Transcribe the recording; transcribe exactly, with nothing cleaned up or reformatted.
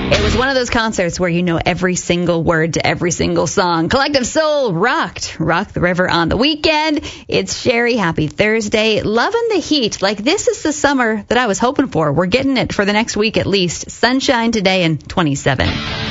It was one of those concerts where you know every single word to every single song. Collective Soul rocked Rock the River on the weekend. It's Sherry. Happy Thursday. Loving the heat. Like, this is the summer that I was hoping for. We're getting it for the next week at least. Sunshine today and twenty-seven.